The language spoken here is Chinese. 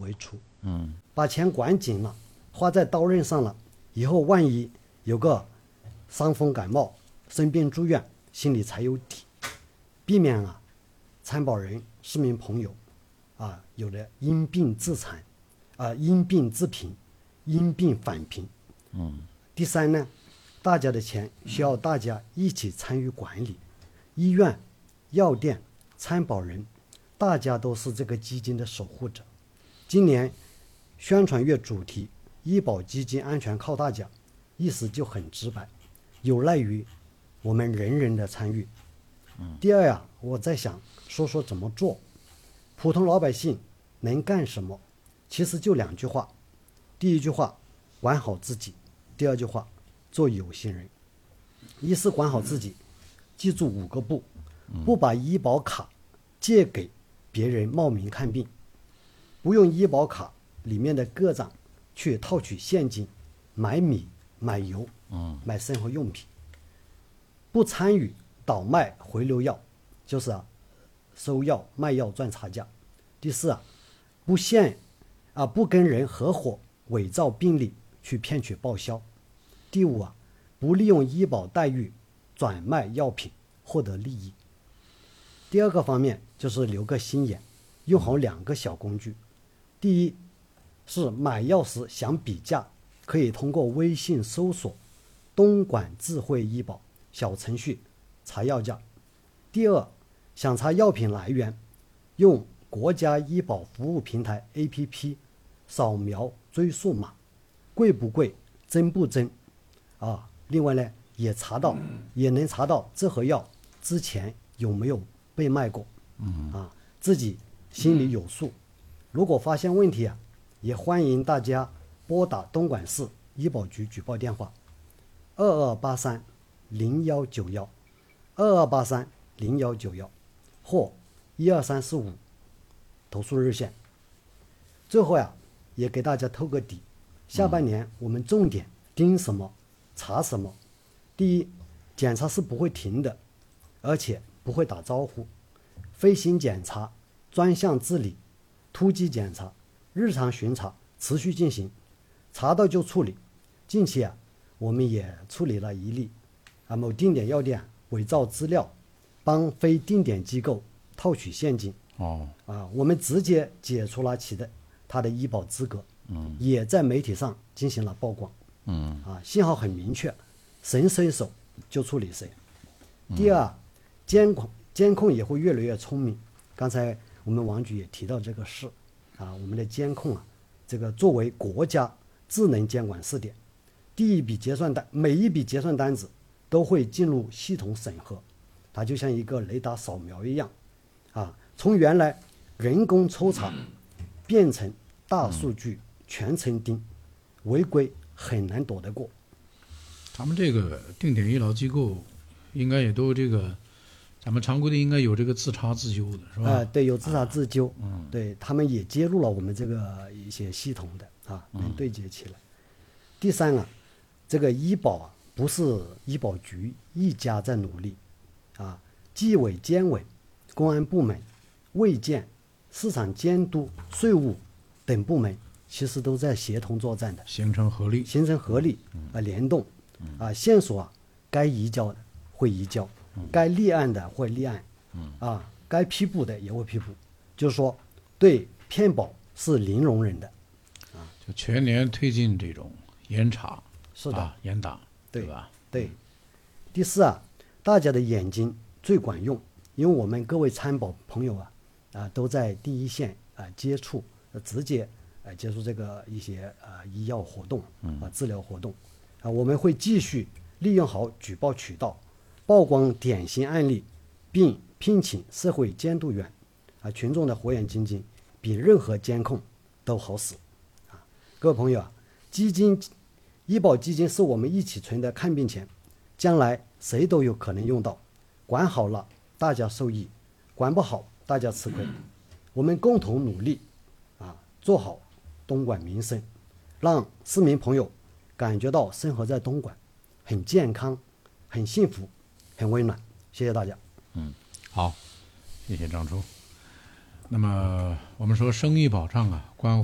为出。把钱管紧了，花在刀刃上了，以后万一有个伤风感冒、生病住院，心里才有底，避免参保人、市民朋友有的因病致残，因病致贫，因病返贫。第三呢，大家的钱需要大家一起参与管理，医院、药店、参保人，大家都是这个基金的守护者。今年宣传月主题医保基金安全靠大家，意思就很直白，有赖于我们人人的参与。第二我在想说说怎么做。普通老百姓能干什么？其实就2句话。第一句话，管好自己；第二句话，做有心人。一是管好自己，记住5个不：不把医保卡借给别人冒名看病，不用医保卡里面的个账去套取现金买米、买油、买生活用品，不参与倒卖回流药，就是收药卖药赚差价。第四不跟人合伙伪造病历去骗取报销。第五不利用医保待遇转卖药品获得利益。第二个方面就是留个心眼，用好2个小工具。第一是买药时想比价，可以通过微信搜索东莞智慧医保小程序查药价。第二，想查药品来源，用国家医保服务平台 APP 扫描追溯码，贵不贵，真不真另外呢，也能查到这盒药之前有没有被卖过，自己心里有数。如果发现问题也欢迎大家拨打东莞市医保局举报电话22830191 22830191或12345投诉热线。最后也给大家透个底，下半年我们重点盯什么查什么。第一，检查是不会停的，而且不会打招呼。飞行检查、专项治理、突击检查、日常巡查持续进行，查到就处理。近期我们也处理了一例某定点药店伪造资料，帮非定点机构套取现金。我们直接解除了他的医保资格，也在媒体上进行了曝光。信号很明确，谁伸手就处理谁。第二，监控也会越来越聪明。刚才我们王局也提到这个事我们的监控这个作为国家智能监管试点，每一笔结算单子都会进入系统审核，它就像一个雷达扫描一样从原来人工抽查变成大数据全程盯，违规很难躲得过。 他们这个定点医疗机构应该也都咱们常规的应该有这个自查自纠的是吧？ 对，有自查自纠。对，他们也接入了我们这个一些系统的能对接起来。第三这个医保不是医保局一家在努力纪委、监委、公安部门、卫健、市场监督、税务等部门其实都在协同作战的， 形成合力， 联动线索该移交的会移交，该立案的会立案，该批捕的也会批捕，就是说对骗保是零容忍的就全年推进这种严查， 是的， 严打， 对吧？ 对。第四大家的眼睛最管用，因为我们各位参保朋友都在第一线接触，直接接触这个一些医药活动治疗活动我们会继续利用好举报渠道，曝光典型案例，并聘请社会监督员群众的火眼金睛比任何监控都好使各位朋友医保基金是我们一起存的看病钱，将来谁都有可能用到，管好了大家受益，管不好大家吃亏。我们共同努力做好东莞民生，让市民朋友感觉到生活在东莞很健康、很幸福、很温暖。谢谢大家。 好，谢谢张冲。那么我们说生意保障关乎